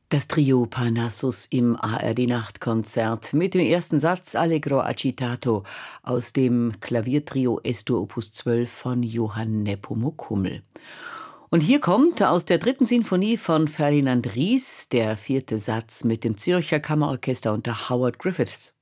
Das Trio Parnassus im ARD-Nachtkonzert mit dem ersten Satz Allegro agitato aus dem Klaviertrio Es-Dur Opus 12 von Johann Nepomuk Hummel. Und hier kommt aus der dritten Sinfonie von Ferdinand Ries der vierte Satz mit dem Zürcher Kammerorchester unter Howard Griffiths.